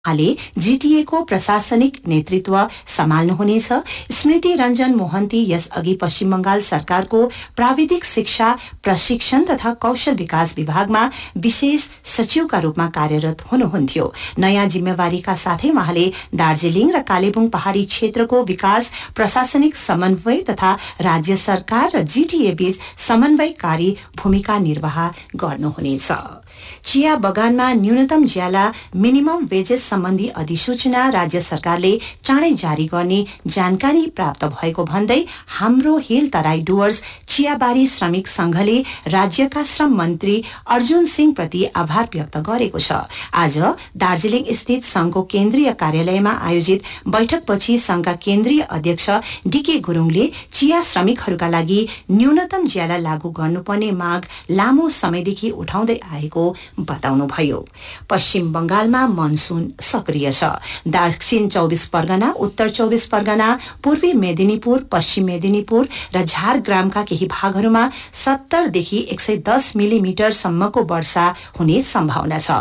हाले जीटीएको प्रशासनिक नेतृत्व सम्हाल्नुहुनेछ। स्मृति रञ्जन मोहन्ती यसअघि पश्चिम बंगाल सरकारको प्राविधिक शिक्षा प्रशिक्षण तथा कौशल विकास विभागमा विशेष सचिवका रूपमा कार्यरत हुनुहुन्थ्यो। नयाँ जिम्मेवारीका साथै उहाँले दार्जीलिङ र कालेबुङ पहाड़ी क्षेत्रको विकास प्रशासनिक समन्वय तथा राज्य सरकार र जीटीए बीच समन्वयकारी भूमिका निर्वाह गर्नुहुनेछ। चिया बगानमा न्यूनतम ज्याला मिनिमम वेजेस सम्बन्धी अधिसूचना राज्य सरकारले चाँडै जारी गर्ने जानकारी प्राप्त भएको भन्दै हाम्रो हिल तराई डुवर्स चियाबारी श्रमिक संघले राज्यका श्रम मन्त्री अर्जुन सिंह प्रति आभार व्यक्त गरेको छ। आज दार्जीलिङ स्थित संघको केन्द्रीय कार्यालयमा आयोजित बैठकपछि संघका केन्द्रीय अध्यक्ष डीके गुरुङले चिया श्रमिकहरूका लागि न्यूनतम ज्याला लागू गर्नुपर्ने माग लामो समयदेखि उठाउँदै आएको बताउनुभयो। पश्चिम बंगालमा मनसून सक्रिय छ। दक्षिण 24 परगना, उत्तर 24 परगना, पूर्वी मेदिनीपुर, पश्चिम मेदिनीपुर र झारग्रामका केही भागहरूमा 70 देखि 110 मिलिमिटर सम्मको वर्षा हुने सम्भावना छ।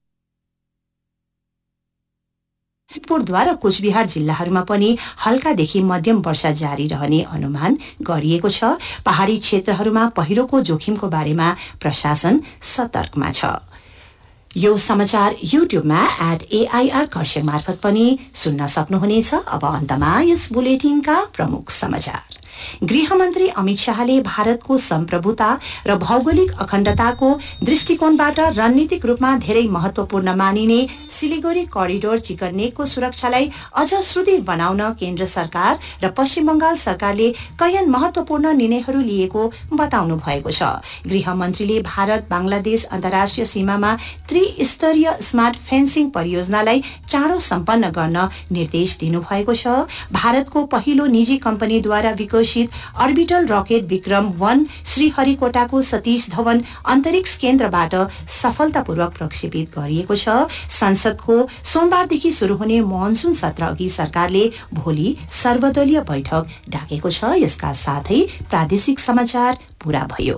लिपुरद्वारा कुचबिहार जिल्लाहरूमा पनि हल्कादेखि मध्यम वर्षा जारी रहने अनुमान गरिएको छ। पहाड़ी क्षेत्रहरूमा पहिरोको जोखिमको बारेमा प्रशासन सतर्कमा छ। यो समाचार युट्युबमा @AIR खरसाङ मार्फत पनि सुन्न सक्नुहुनेछ। अब अन्तमा यस बुलेटिनका प्रमुख समाचार। गृहमन्त्री अमित शाहले भारतको सम्प्रभुता र भौगोलिक अखण्डताको दृष्टिकोणबाट रणनीतिक रूपमा धेरै महत्वपूर्ण मानिने सिलिगुडी करिडोर चिकन नेकको सुरक्षालाई अझ सुदृढ बनाउन केन्द्र सरकार र पश्चिम बंगाल सरकारले कैयन महत्वपूर्ण निर्णयहरू लिएको बताउनु भएको छ। गृहमन्त्रीले भारत बांग्लादेश अन्तर्राष्ट्रिय सीमामा त्रिस्तरीय स्मार्ट फेन्सिङ परियोजनालाई चाँडो सम्पन्न गर्न निर्देश दिनुभएको छ। भारतको पहिलो निजी कम्पनीद्वारा विकसित अर्बिटल रकेट विक्रम 1 श्रीहरिकोटाको सतीश धवन अन्तरिक्ष केन्द्रबाट सफलतापूर्वक प्रक्षेपित गरिएको छ। संसदको सोमबारदेखि शुरू हुने मनसून सत्र अघि सरकारले भोलि सर्वदलीय बैठक डाकेको छ। यसका साथै प्रादेशिक समाचार पूरा भयो।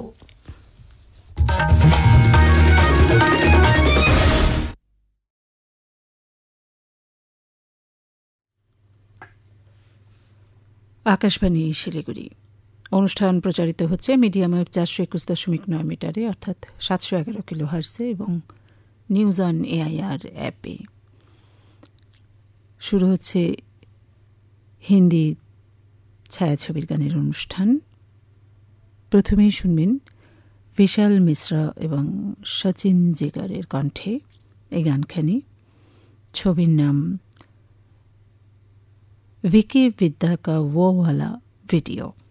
আকাশবাণী শিলিগুড়ি। অনুষ্ঠান প্রচারিত হচ্ছে মিডিয়াম ওয়েভ 421.9 মিটারে অর্থাৎ 711 কিলোহার্টজে এবং নিউজ অন AIR অ্যাপে। শুরু হচ্ছে হিন্দি ছায়াছবির গানের অনুষ্ঠান। প্রথমেই শুনবেন বিশাল মিশ্রা এবং সচিন জিগারের কণ্ঠে এই গানখানি। ছবির নাম विकी विद्या का वो वाला वीडियो।